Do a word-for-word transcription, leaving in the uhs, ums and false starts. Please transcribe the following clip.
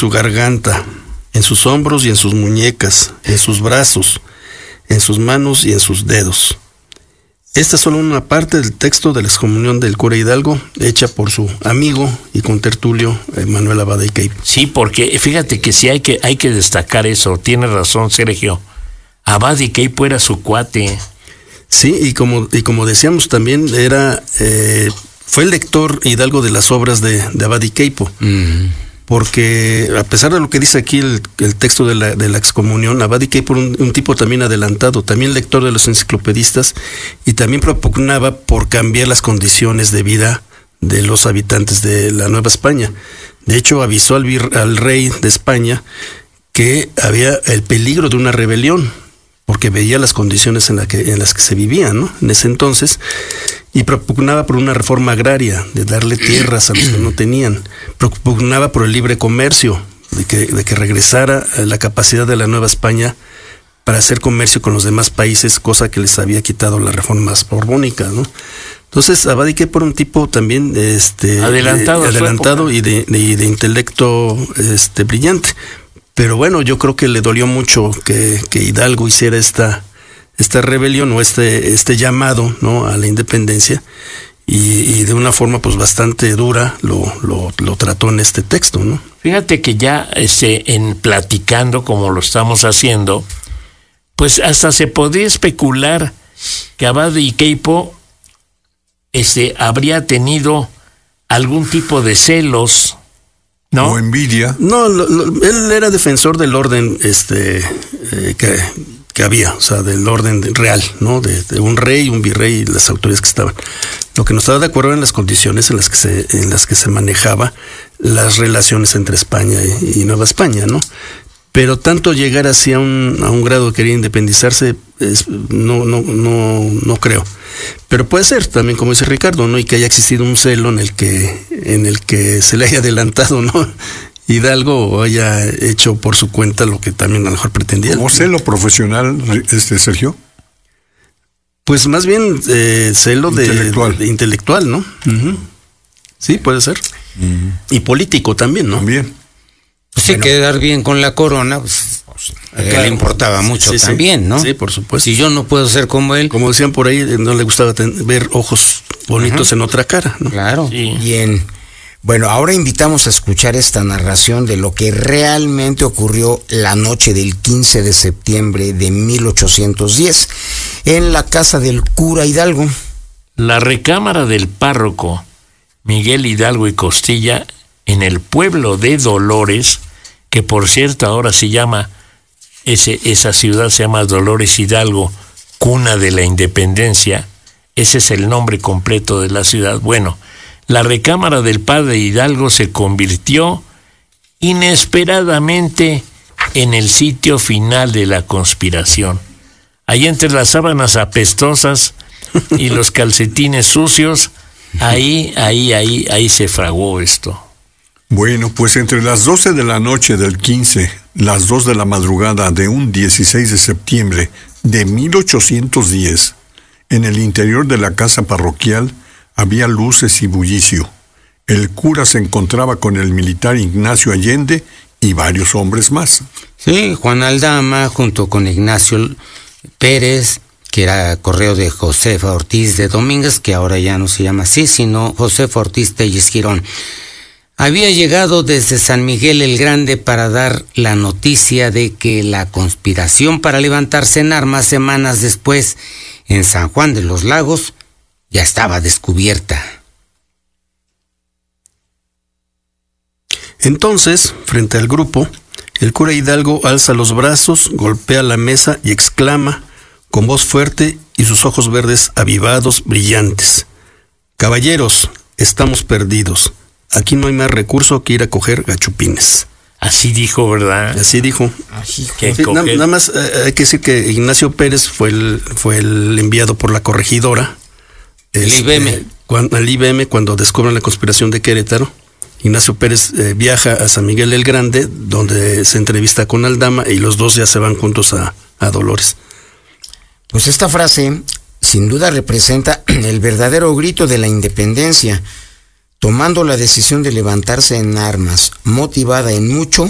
su garganta, en sus hombros y en sus muñecas, en sus brazos, en sus manos y en sus dedos. Esta es solo una parte del texto de la excomunión del cura Hidalgo, hecha por su amigo y contertulio Manuel Abada y Queipo. Sí, porque fíjate que sí hay que, hay que destacar eso, tiene razón Sergio. Abada y Queipo era su cuate. Sí, y como, y como decíamos también, era eh, fue el lector Hidalgo de las obras de, de Abada y Queipo. Mm. Porque a pesar de lo que dice aquí el, el texto de la, de la excomunión, Abada y Queipo era un, un tipo también adelantado, también lector de los enciclopedistas, y también propugnaba por cambiar las condiciones de vida de los habitantes de la Nueva España. De hecho, avisó al, vir, al rey de España que había el peligro de una rebelión, porque veía las condiciones en, la que, en las que se vivían, ¿no? En ese entonces, y propugnaba por una reforma agraria, de darle tierras a los que no tenían, propugnaba por el libre comercio, de que, de que regresara la capacidad de la Nueva España para hacer comercio con los demás países, cosa que les había quitado las reformas borbónicas, ¿no? Entonces, Abada y Queipo era un tipo también este, adelantado, eh, adelantado y de, de, de intelecto este, brillante. Pero bueno, yo creo que le dolió mucho que, que Hidalgo hiciera esta, esta rebelión o este, este llamado, ¿no?, a la independencia, y, y de una forma pues bastante dura lo, lo, lo trató en este texto, ¿no? Fíjate que ya este, en platicando como lo estamos haciendo, pues hasta se podría especular que Abada y Queipo este, habría tenido algún tipo de celos, ¿no? O envidia. No, lo, lo, él era defensor del orden este eh, que, que había, o sea, del orden real, ¿no? De, de un rey, un virrey y las autoridades que estaban. Lo que no estaba de acuerdo eran las condiciones en las que se, en las que se manejaba las relaciones entre España y, y Nueva España, ¿no? Pero tanto llegar así a un, a un grado de querer independizarse, es, no, no, no, no creo. Pero puede ser también, como dice Ricardo, ¿no? Y que haya existido un celo en el que, en el que se le haya adelantado, ¿no?, Hidalgo, o haya hecho por su cuenta lo que también a lo mejor pretendía. ¿Cómo celo profesional, este Sergio? Pues más bien eh, celo intelectual. De, de intelectual, ¿no? Uh-huh. Sí, puede ser. Uh-huh. Y político también, ¿no? También. Pues sí, bueno, quedar bien con la corona, pues, pues claro, le importaba mucho, sí, también, sí, ¿no? Sí, por supuesto. Si yo no puedo ser como él. Como decían por ahí, no le gustaba ten, ver ojos bonitos, uh-huh, en otra cara, ¿no? Claro. Sí. Bien. Bueno, ahora invitamos a escuchar esta narración de lo que realmente ocurrió la noche del quince de septiembre de mil ochocientos diez en la casa del cura Hidalgo. La recámara del párroco Miguel Hidalgo y Costilla en el pueblo de Dolores, que por cierto ahora se llama, ese, esa ciudad se llama Dolores Hidalgo, cuna de la independencia. Ese es el nombre completo de la ciudad. Bueno, la recámara del padre Hidalgo se convirtió inesperadamente en el sitio final de la conspiración. Ahí entre las sábanas apestosas y los calcetines sucios, ahí, ahí, ahí, ahí se fraguó esto. Bueno, pues entre las doce de la noche del quince, las dos de la madrugada de un dieciséis de septiembre de mil ochocientos diez, en el interior de la casa parroquial había luces y bullicio. El cura se encontraba con el militar Ignacio Allende y varios hombres más. Sí, Juan Aldama, junto con Ignacio Pérez, que era correo de Josefa Ortiz de Domínguez, que ahora ya no se llama así, sino Josefa Ortiz Telles Girón. Había llegado desde San Miguel el Grande para dar la noticia de que la conspiración para levantarse en armas semanas después en San Juan de los Lagos ya estaba descubierta. Entonces, frente al grupo, el cura Hidalgo alza los brazos, golpea la mesa y exclama con voz fuerte y sus ojos verdes avivados, brillantes: «Caballeros, estamos perdidos. Aquí no hay más recurso que ir a coger gachupines». Así dijo, ¿verdad? Así dijo. Así, sí, na, nada más eh, hay que decir que Ignacio Pérez fue el, fue el enviado por la corregidora. El este, I B M. Cuando, el I B M, cuando descubren la conspiración de Querétaro. Ignacio Pérez eh, viaja a San Miguel el Grande, donde se entrevista con Aldama, y los dos ya se van juntos a, a Dolores. Pues esta frase sin duda representa el verdadero grito de la independencia, tomando la decisión de levantarse en armas, motivada en mucho